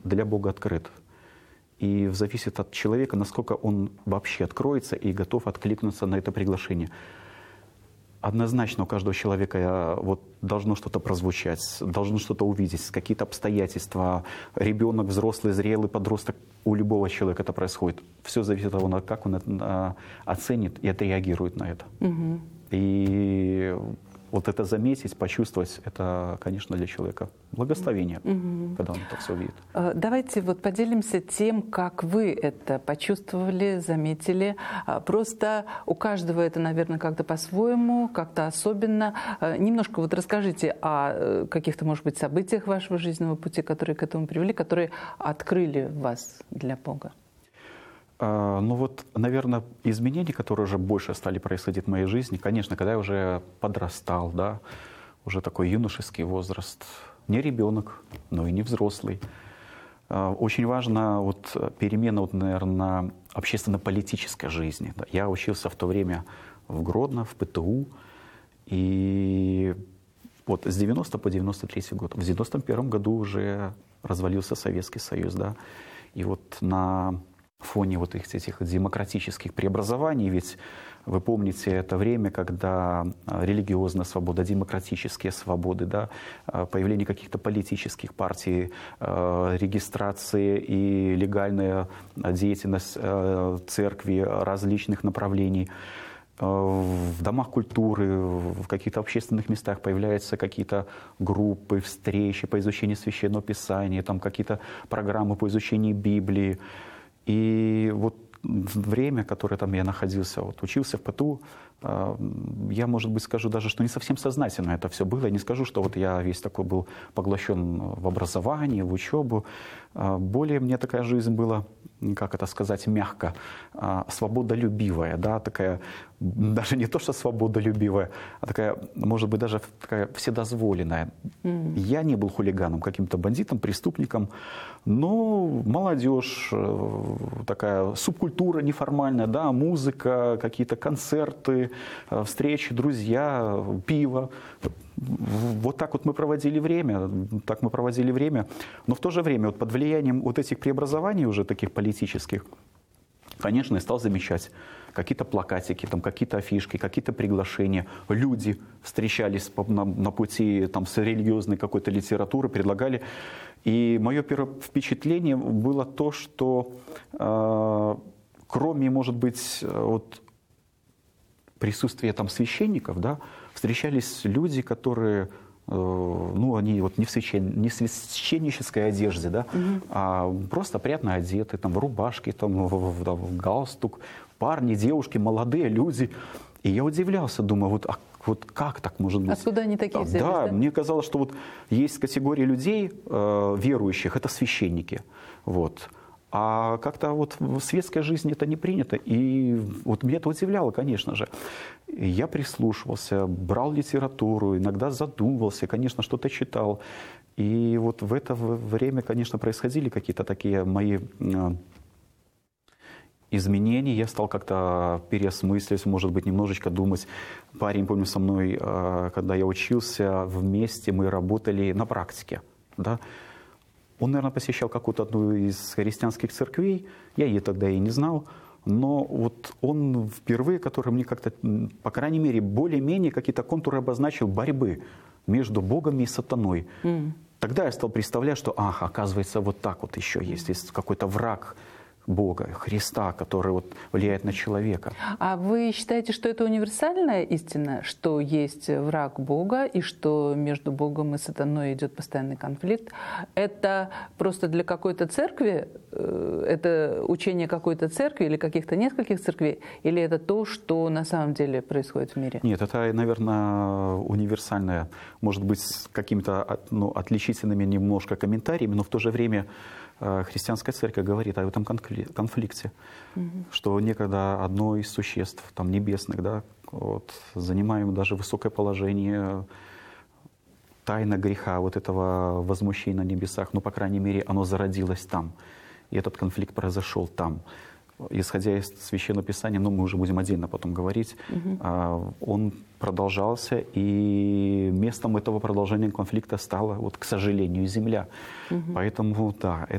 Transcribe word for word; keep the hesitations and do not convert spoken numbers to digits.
для Бога открыт. И зависит от человека, насколько он вообще откроется и готов откликнуться на это приглашение. Однозначно у каждого человека вот, должно что-то прозвучать, должно что-то увидеть, какие-то обстоятельства. Ребенок, взрослый, зрелый, подросток, у любого человека это происходит. Все зависит от того, как он оценит и отреагирует на это. Угу. И вот это заметить, почувствовать, это, конечно, для человека благословение, угу. когда он это все видит. Давайте вот поделимся тем, как вы это почувствовали, заметили. Просто у каждого это, наверное, как-то по-своему, как-то особенно. Немножко вот расскажите о каких-то, может быть, событиях вашего жизненного пути, которые к этому привели, которые открыли вас для Бога. Ну вот, наверное, изменения, которые уже больше стали происходить в моей жизни, конечно, когда я уже подрастал, да, уже такой юношеский возраст, не ребенок, но и не взрослый. Очень важна вот перемена, вот, наверное, общественно-политической жизни. Я учился в то время в Гродно, в ПТУ, и вот с девяностого по девяносто третий год. В девяносто первом году уже развалился Советский Союз, да, и вот на фоне вот этих, этих демократических преобразований, ведь вы помните это время, когда религиозная свобода, демократические свободы, да, появление каких-то политических партий, регистрация и легальная деятельность церкви различных направлений. В домах культуры, в каких-то общественных местах появляются какие-то группы, встречи по изучению Священного Писания, там какие-то программы по изучению Библии. И вот время, которое там я находился, вот, учился в ПТУ, я, может быть, скажу даже, что не совсем сознательно это все было. Я не скажу, что вот я весь такой был поглощен в образование, в учебу. Более мне такая жизнь была, как это сказать, мягко, свободолюбивая, да, такая, даже не то, что свободолюбивая, а такая, может быть, даже такая вседозволенная. Mm-hmm. Я не был хулиганом, каким-то бандитом, преступником, но молодежь, такая субкультура неформальная, да, музыка, какие-то концерты, встречи, друзья, пиво. Вот так вот мы проводили время, так мы проводили время. Но в то же время вот под влиянием вот этих преобразований уже таких политических, конечно, я стал замечать какие-то плакатики, там, какие-то афишки, какие-то приглашения. Люди встречались на, на пути там, с религиозной какой-то литературы, предлагали. И мое первое впечатление было то, что э, кроме, может быть, вот, присутствия там священников, да, встречались люди, которые, э, ну, они вот не в, священ... не в священнической одежде, да, угу. а просто опрятно одеты, там, в рубашке, там, в, в, в галстук, парни, девушки, молодые люди. И я удивлялся, думаю, вот, а, вот как так может быть? Откуда они такие взялись? Да, да, мне казалось, что вот есть категория людей, э, верующих, это священники, вот. А как-то вот в светской жизни это не принято. И вот меня это удивляло, конечно же. Я прислушивался, брал литературу, иногда задумывался, конечно, что-то читал. И вот в это время, конечно, происходили какие-то такие мои изменений. Я стал как-то переосмысливать, может быть, немножечко думать. Парень, помню, со мной, когда я учился, вместе мы работали на практике, да. Он, наверное, посещал какую-то одну из христианских церквей, я ее тогда и не знал, но вот он впервые, который мне как-то, по крайней мере, более-менее какие-то контуры обозначил борьбы между Богом и сатаной. Mm. Тогда я стал представлять, что, ах, оказывается, вот так вот еще есть, есть какой-то враг Бога, Христа, который вот влияет на человека. А вы считаете, что это универсальная истина, что есть враг Бога и что между Богом и сатаной идет постоянный конфликт? Это просто для какой-то церкви, это учение какой-то церкви или каких-то нескольких церквей, или это то, что на самом деле происходит в мире? Нет, это, наверное, универсальное, может быть, с какими-то, ну, отличительными немножко комментариями, но в то же время христианская церковь говорит о этом конфликте, угу. что некогда одно из существ там, небесных, да, вот, занимаем даже высокое положение, тайна греха, вот этого возмущения на небесах, ну, по крайней мере, оно зародилось там, и этот конфликт произошел там. Исходя из Священного Писания, ну, мы уже будем отдельно потом говорить, угу. он продолжался, и местом этого продолжения конфликта стала, вот, к сожалению, земля. Угу. Поэтому, да,